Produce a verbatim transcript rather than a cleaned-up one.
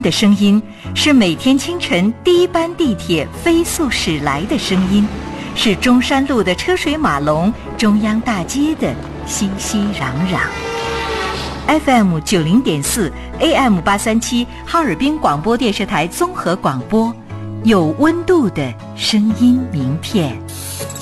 的声音，是每天清晨第一班地铁飞速驶来的声音，是中山路的车水马龙，中央大街的熙熙攘攘。F M 九零点四 A M 八三七哈尔滨广播电视台综合广播，有温度的声音名片。